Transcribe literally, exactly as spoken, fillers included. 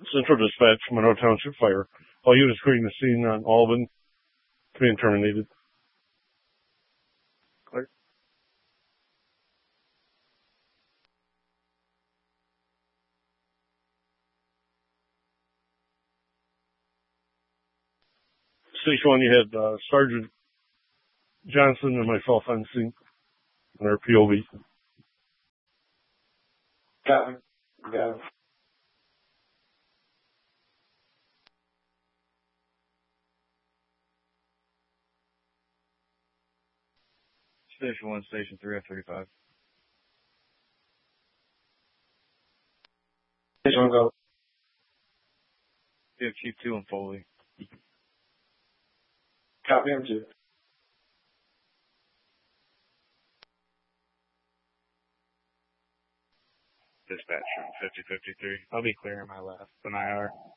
Central Dispatch, Monroe Township Fire. All units creating the scene on Alban being terminated. Clear. Station one, you had uh, Sergeant Johnson and myself on scene on our P O V. Got me. Got it. Station one, Station three, F thirty-five. Station one, go. We have Chief two and Foley. Copy, I'm two. Dispatch from fifty fifty-three. I'll be clearing my left, an I R.